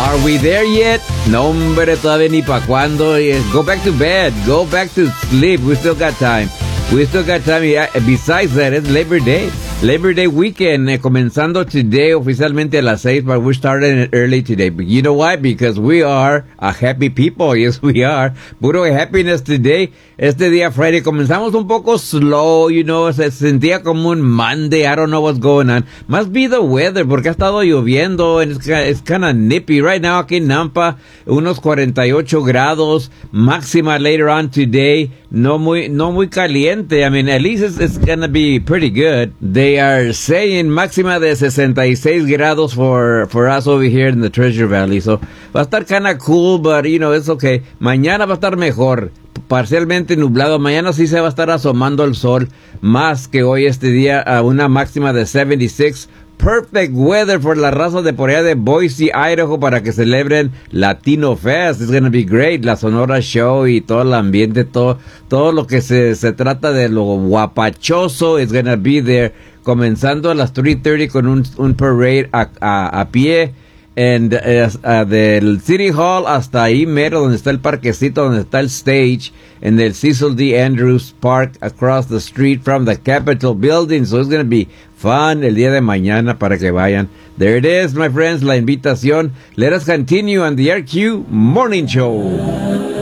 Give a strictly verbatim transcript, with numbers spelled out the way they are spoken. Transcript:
Are we there yet? No, hombre, todavía ni pa' cuándo. Go back to bed. Go back to sleep. We still got time. We still got time. Yeah, besides that, it's Labor Day. Labor Day weekend, eh, comenzando today oficialmente a las seis, but we're starting it early today. But you know why? Because we are a happy people. Yes, we are. Puro happiness today. Este día Friday comenzamos un poco slow, you know, se sentía como un Monday. I don't know what's going on. Must be the weather, porque ha estado lloviendo and it's, it's kind of nippy. Right now aquí en Nampa, unos cuarenta y ocho grados. Máxima later on today. No muy, no muy caliente. I mean, at least it's, it's gonna be pretty good. They are saying máxima de sesenta y seis grados for, for us over here in the Treasure Valley. So, va a estar kind of cool, but, you know, it's okay. Mañana va a estar mejor. Parcialmente nublado. Mañana sí se va a estar asomando el sol más que hoy este día a una máxima de setenta y seis. Perfect weather for la raza de por allá de Boise, Idaho, para que celebren Latino Fest. It's gonna be great. La Sonora Show y todo el ambiente, todo, todo lo que se, se trata de lo guapachoso is gonna be there. Comenzando a las tres thirty con un, un parade a, a, a pie. And, uh, uh, del City Hall hasta ahí mero donde está el parquecito, donde está el stage, en el Cecil D. Andrews Park across the street from the Capitol building. So it's going to be fun el día de mañana para que vayan. There it is, my friends, la invitación. Let us continue on the R Q Morning Show.